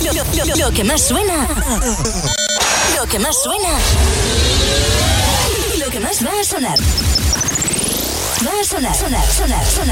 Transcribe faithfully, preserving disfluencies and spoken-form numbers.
Lo, lo, lo, lo que más suena. Lo que más suena. Lo que más va a sonar. Va a sonar, sonar, sonar, sonar.